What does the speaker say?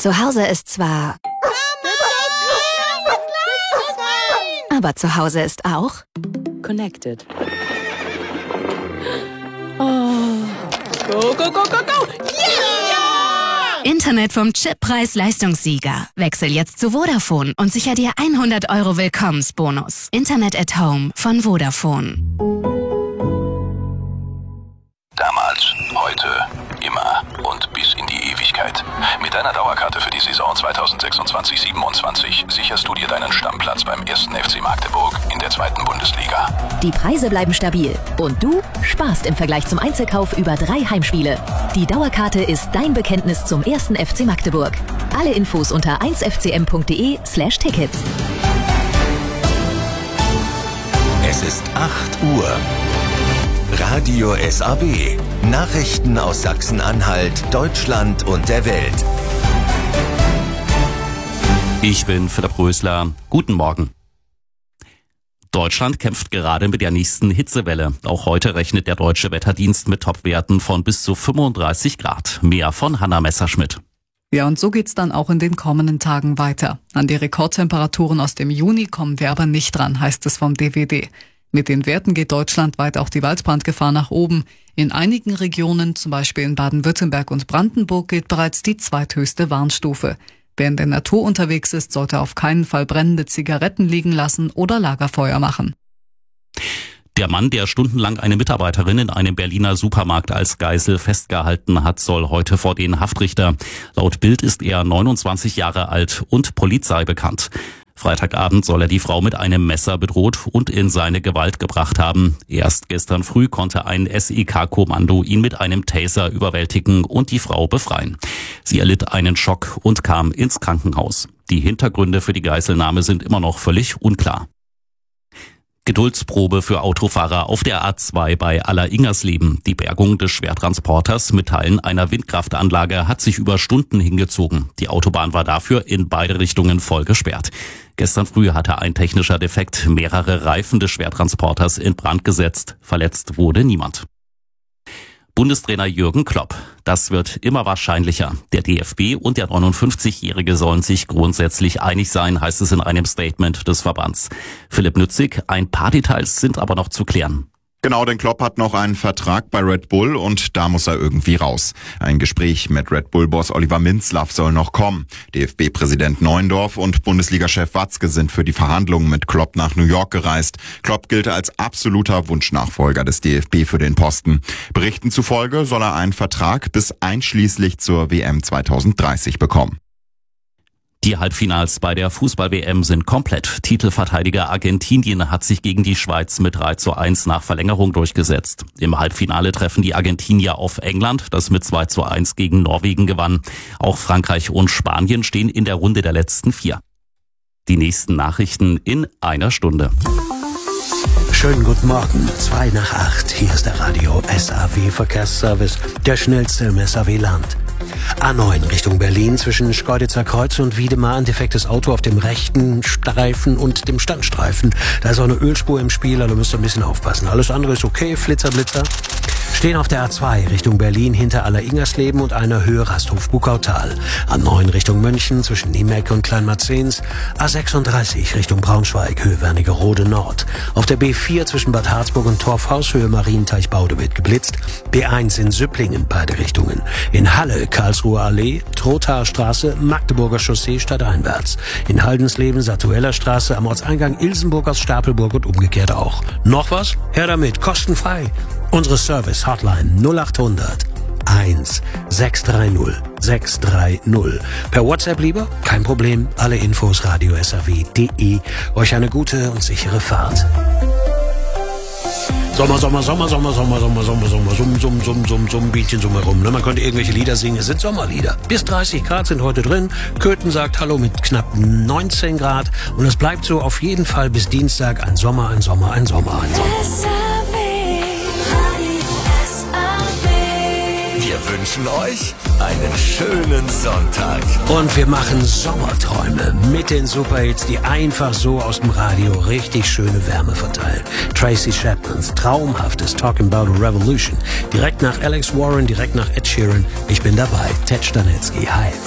Zu Hause ist zwar... Aber zu Hause ist auch... Connected. Oh. Go, go, go, go, go! Yeah! Internet vom Chip Preis-Leistungssieger. Wechsel jetzt zu Vodafone und sicher dir 100 € Willkommensbonus. Internet at Home von Vodafone. Damals, heute, immer und bis in die Ewigkeit. Mit deiner Dauerkarte für die Saison 2026/27 sicherst du dir deinen Stammplatz beim 1. FC Magdeburg in der 2. Bundesliga. Die Preise bleiben stabil und du sparst im Vergleich zum Einzelkauf über 3 Heimspiele. Die Dauerkarte ist dein Bekenntnis zum 1. FC Magdeburg. Alle Infos unter 1fcm.de/Tickets. Es ist 8 Uhr. Radio SAW. Nachrichten aus Sachsen-Anhalt, Deutschland und der Welt. Ich bin Philipp Rösler. Guten Morgen. Deutschland kämpft gerade mit der nächsten Hitzewelle. Auch heute rechnet der Deutsche Wetterdienst mit Topwerten von bis zu 35 Grad. Mehr von Hanna Messerschmidt. Ja, und so geht's dann auch in den kommenden Tagen weiter. An die Rekordtemperaturen aus dem Juni kommen wir aber nicht dran, heißt es vom DWD. Mit den Werten geht deutschlandweit auch die Waldbrandgefahr nach oben. In einigen Regionen, zum Beispiel in Baden-Württemberg und Brandenburg, gilt bereits die zweithöchste Warnstufe. Wer in der Natur unterwegs ist, sollte auf keinen Fall brennende Zigaretten liegen lassen oder Lagerfeuer machen. Der Mann, der stundenlang eine Mitarbeiterin in einem Berliner Supermarkt als Geisel festgehalten hat, soll heute vor den Haftrichter. Laut Bild ist er 29 Jahre alt und Polizei bekannt. Freitagabend soll er die Frau mit einem Messer bedroht und in seine Gewalt gebracht haben. Erst gestern früh konnte ein SEK-Kommando ihn mit einem Taser überwältigen und die Frau befreien. Sie erlitt einen Schock und kam ins Krankenhaus. Die Hintergründe für die Geiselnahme sind immer noch völlig unklar. Geduldsprobe für Autofahrer auf der A2 bei Aller-Ingersleben. Die Bergung des Schwertransporters mit Teilen einer Windkraftanlage hat sich über Stunden hingezogen. Die Autobahn war dafür in beide Richtungen voll gesperrt. Gestern früh hatte ein technischer Defekt mehrere Reifen des Schwertransporters in Brand gesetzt. Verletzt wurde niemand. Bundestrainer Jürgen Klopp. Das wird immer wahrscheinlicher. Der DFB und der 59-Jährige sollen sich grundsätzlich einig sein, heißt es in einem Statement des Verbands. Philipp Nützig, ein paar Details sind aber noch zu klären. Genau, denn Klopp hat noch einen Vertrag bei Red Bull und da muss er irgendwie raus. Ein Gespräch mit Red Bull-Boss Oliver Minzlaff soll noch kommen. DFB-Präsident Neuendorf und Bundesliga-Chef Watzke sind für die Verhandlungen mit Klopp nach New York gereist. Klopp gilt als absoluter Wunschnachfolger des DFB für den Posten. Berichten zufolge soll er einen Vertrag bis einschließlich zur WM 2030 bekommen. Die Halbfinals bei der Fußball-WM sind komplett. Titelverteidiger Argentinien hat sich gegen die Schweiz mit 3:1 nach Verlängerung durchgesetzt. Im Halbfinale treffen die Argentinier auf England, das mit 2:1 gegen Norwegen gewann. Auch Frankreich und Spanien stehen in der Runde der letzten 4. Die nächsten Nachrichten in einer Stunde. Schönen guten Morgen, 7:55. Hier ist der Radio SAW Verkehrsservice, der schnellste im SAW-Land. A9 Richtung Berlin zwischen Schkeuditzer Kreuz und Wiedemar ein defektes Auto auf dem rechten Streifen und dem Standstreifen. Da ist auch eine Ölspur im Spiel, also müsst ihr ein bisschen aufpassen. Alles andere ist okay, Flitzer, Blitzer. Stehen auf der A2 Richtung Berlin hinter Aller-Ingersleben und einer Höhe Rasthof-Bukautal. A9 Richtung München zwischen Niemecke und Kleinmarzens. A36 Richtung Braunschweig, Höhe Wernigerode Nord. Auf der B4 zwischen Bad Harzburg und Torfhaus, Höhe Marienteich-Baude wird geblitzt. B1 in Süpplingen, beide Richtungen. In Halle, Karlsruher Allee, Trothaer Straße, Magdeburger Chaussee stadteinwärts. In Haldensleben, Satueller Straße, am Ortseingang Ilsenburg aus Stapelburg und umgekehrt auch. Noch was? Her damit, kostenfrei. Unsere Service-Hotline 0800 1 630 630. Per WhatsApp lieber? Kein Problem. Alle Infos radiosaw.de. Euch eine gute und sichere Fahrt. Sommer, Bietchen Summe rum. Man könnte irgendwelche Lieder singen. Es sind Sommerlieder. Bis 30 Grad sind heute drin. Köthen sagt Hallo mit knapp 19 Grad. Und es bleibt so auf jeden Fall bis Dienstag ein Sommer. Wir wünschen euch einen schönen Sonntag. Und wir machen Sommerträume mit den Superhits, die einfach so aus dem Radio richtig schöne Wärme verteilen. Tracy Chapmans traumhaftes Talking About a Revolution. Direkt nach Alex Warren, direkt nach Ed Sheeran. Ich bin dabei. Ted Stanitzky. Hi.